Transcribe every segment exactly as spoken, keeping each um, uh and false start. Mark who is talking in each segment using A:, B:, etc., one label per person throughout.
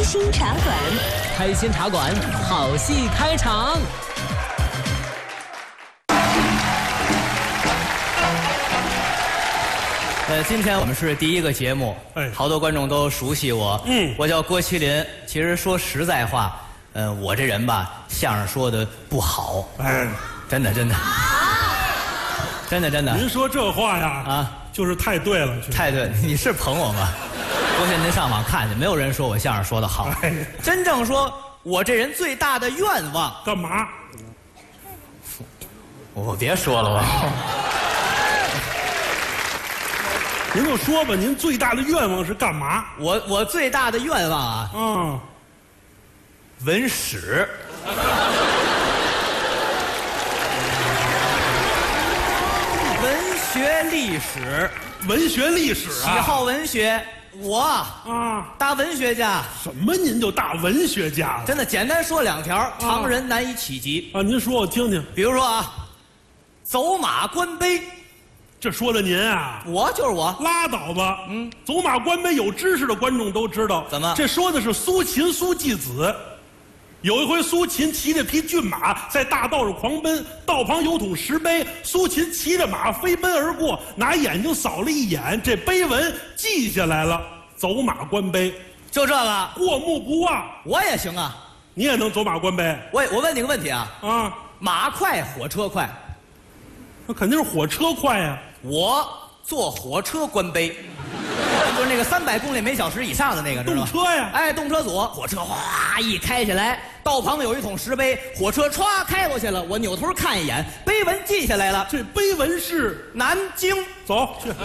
A: 心茶馆，
B: 开心茶馆，好戏开场。呃，今天我们是第一个节目，哎，好多观众都熟悉我，嗯，我叫郭麒麟。其实说实在话，呃，我这人吧，相声说的不好，哎，真的真的，真的真的。
C: 您说这话呀，啊，就是太对了，
B: 太对，你是捧我吗？过去您上网看去，没有人说我相声说的好。哎，真正说我这人最大的愿望，
C: 干嘛？
B: 我别说了吧。
C: 您就说吧，您最大的愿望是干嘛？
B: 我我最大的愿望啊，嗯，文史。文学历史，
C: 文学历史啊，
B: 喜好文学。我啊，大文学家。
C: 什么？您就大文学家了？
B: 真的，简单说两条，常人难以企及
C: 啊。您说我听听。
B: 比如说啊，走马观碑。
C: 这说的您啊，
B: 我就是我，
C: 拉倒吧。嗯，走马观碑有知识的观众都知道。
B: 怎么？
C: 这说的是苏秦苏季子。有一回，苏秦骑着匹骏马在大道上狂奔，道旁有桶石碑，苏秦骑着马飞奔而过，拿眼睛扫了一眼，这碑文记下来了。走马观碑，
B: 就这个，
C: 过目不忘。
B: 我也行啊，
C: 你也能走马观碑？
B: 我我问你个问题啊，啊，马快火车快？
C: 那肯定是火车快呀。
B: 我坐火车观碑，就是那个三百公里每小时以上的那个，
C: 动车呀！
B: 哎，动车组，火车哗一开起来，道旁有一桶石碑，火车歘开过去了。我扭头看一眼，碑文记下来了。
C: 这碑文是
B: 南京，
C: 走去。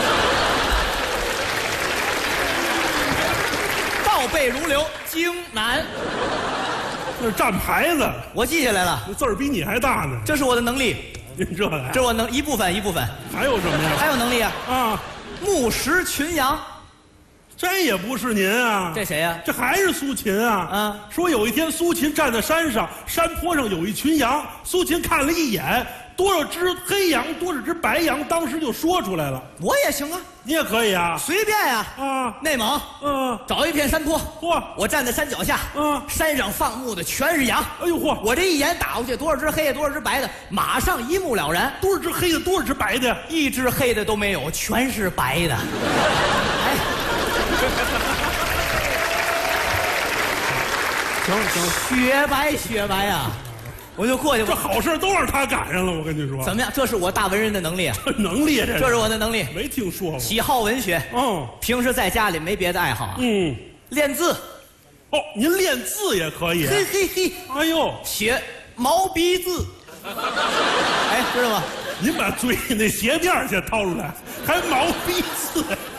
B: 倒背如流，京南。
C: 那是站牌子，
B: 我记下来了。
C: 这字儿比你还大呢。
B: 这是我的能力。
C: 您这个，
B: 这我能一部分一部分。
C: 还有什么呀？
B: 还有能力啊！
C: 啊，
B: 目识群羊，
C: 这也不是您啊？
B: 这谁呀？
C: 这还是苏秦啊！啊，说有一天苏秦站在山上，山坡上有一群羊，苏秦看了一眼，多少只黑羊，多少只白羊，当时就说出来了。
B: 我也行啊，
C: 你也可以啊，
B: 随便呀！啊，内蒙，嗯，找一片山坡，嚯，我站在山脚下，嗯，山上放牧的全是羊。哎呦嚯，我这一眼打过去，多少只黑的，多少只白的，马上一目了然。
C: 多少只黑的，多少只白的，
B: 一只黑的都没有，全是白的。哎，
C: 行行，
B: 雪白雪白啊！我就过去，
C: 这好事都让他赶上了。我跟你说，
B: 怎么样？这是我大文人的能力啊！
C: 这能力，这
B: 这是我的能力。
C: 没听说过。
B: 喜好文学，嗯，平时在家里没别的爱好啊，嗯，练字。
C: 哦，您练字也可以。
B: 嘿嘿嘿，
C: 哎呦，
B: 写毛笔字。哎，知道吗？
C: 您把嘴那鞋垫先掏出来，还毛笔字。